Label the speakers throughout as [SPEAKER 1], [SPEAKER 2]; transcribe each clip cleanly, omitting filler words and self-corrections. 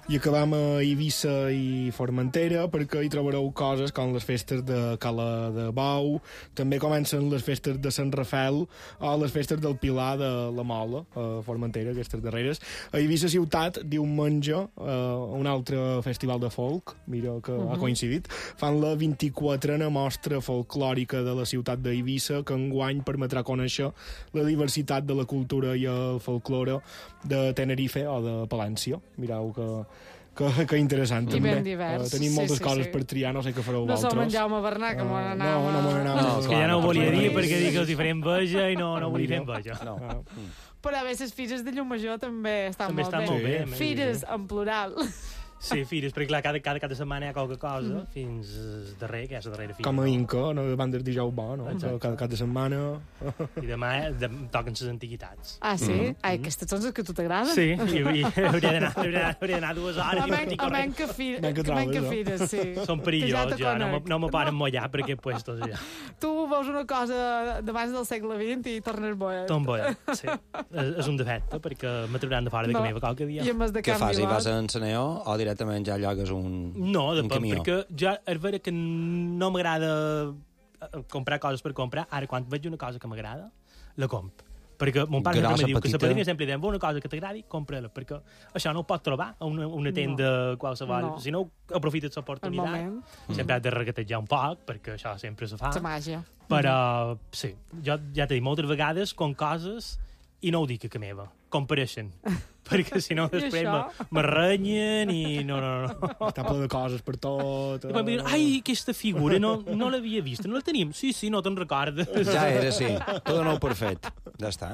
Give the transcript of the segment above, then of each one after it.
[SPEAKER 1] I acabam a Eivissa i Formentera, perquè hi trobareu coses com les festes de Cala de Bou, també comencen les festes de Sant Rafel o les festes del Pilar de la Mola, a Formentera, aquestes darreres. A Eivissa ciutat, diumenge, un altre festival de folk, mira que ha coincidit, fan la 24a mostra folclòrica de la ciutat d'Eivissa, que enguany permetrà conèixer la diversitat de la cultura i el folklore de Tenerife o de Palència. Mireu que interessant,
[SPEAKER 2] I
[SPEAKER 1] també.
[SPEAKER 2] ben divers.
[SPEAKER 1] Tenim moltes coses per triar, no sé què fareu
[SPEAKER 2] No
[SPEAKER 1] vosaltres.
[SPEAKER 2] som en Jaume Bernat, que m'ho anava...
[SPEAKER 1] No,
[SPEAKER 3] És que ja no ho volia dir perquè dic que els hi farem enveja i no volia fer enveja.
[SPEAKER 4] No.
[SPEAKER 2] Però a veure, les fires de Llumajor també estan
[SPEAKER 3] També
[SPEAKER 2] molt
[SPEAKER 3] estan
[SPEAKER 2] bé.
[SPEAKER 3] molt bé. Sí.
[SPEAKER 2] Fires en plural.
[SPEAKER 3] Sí, fires, perquè clar, cada cap de setmana hi ha qualque cosa, fins darrer, que és la darrera fira.
[SPEAKER 1] Com a Inca, no? Van des dijous bo, no?
[SPEAKER 3] Exacte.
[SPEAKER 1] Cada cap de setmana...
[SPEAKER 3] I demà toquen les antiguitats.
[SPEAKER 2] Ah, sí? Ai, aquestes són les que a tu t'agraden?
[SPEAKER 3] Sí, i hauria d'anar 2 hores.
[SPEAKER 2] A menys que fires, sí.
[SPEAKER 3] Són
[SPEAKER 2] Que ja
[SPEAKER 3] perillosos,
[SPEAKER 2] te
[SPEAKER 3] ja.
[SPEAKER 2] conec.
[SPEAKER 3] No me paren mullar per aquests puestos, ja.
[SPEAKER 2] Tu veus una cosa d'abans del segle XX i tornes boia.
[SPEAKER 3] Tom boia, sí. És un defecte, perquè m'atreviran de fora de camí qualque dia.
[SPEAKER 2] I a més de
[SPEAKER 4] Què fas?
[SPEAKER 2] canvi
[SPEAKER 4] Hi vas a Ensenyó o directament ja llogues un
[SPEAKER 3] depèn,
[SPEAKER 4] camió?
[SPEAKER 3] perquè ja és vera que no m'agrada comprar coses per comprar. Ara, quan veig una cosa que m'agrada, la comp. Perquè mon pare sempre
[SPEAKER 4] Grossa,
[SPEAKER 3] me diu que
[SPEAKER 4] petita.
[SPEAKER 3] la padrina sempre diu una cosa que t'agradi, compra-la, perquè això no ho pots trobar a una tenda qualsevol.
[SPEAKER 2] No.
[SPEAKER 3] Si no, aprofites
[SPEAKER 2] El
[SPEAKER 3] l'oportunitat.
[SPEAKER 2] moment,
[SPEAKER 3] Sempre has de regatejar un poc, perquè això sempre se fa.
[SPEAKER 2] la màgia.
[SPEAKER 3] Però, sí, jo ja t'he dit moltes vegades com coses i no ho dic que meva, compareixen. Perquè si no després
[SPEAKER 2] això?
[SPEAKER 3] me renyen i no.
[SPEAKER 1] Està ple de coses per tot.
[SPEAKER 3] I quan em diuen, ai, aquesta figura no l'havia vist, no la tenim? Sí, no te'n recordes.
[SPEAKER 4] Ja era, sí. Tot nou per fet. Ja està.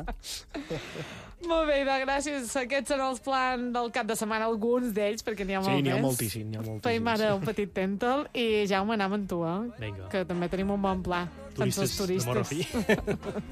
[SPEAKER 2] Molt bé, doncs gràcies. Aquests són els plans del cap de setmana, alguns d'ells, perquè n'hi ha molt
[SPEAKER 1] Sí, n'hi ha
[SPEAKER 2] més.
[SPEAKER 1] moltíssim.
[SPEAKER 2] Feim ara un petit tèntal i Jaume, anem amb tu,
[SPEAKER 3] Vinga.
[SPEAKER 2] que també tenim un bon pla. Sense els
[SPEAKER 3] Turistes de
[SPEAKER 2] turistes.
[SPEAKER 3] Morrofí.